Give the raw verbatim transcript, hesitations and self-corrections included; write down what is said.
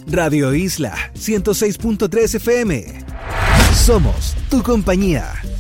Radio Isla ciento seis punto tres F M. Somos tu compañía.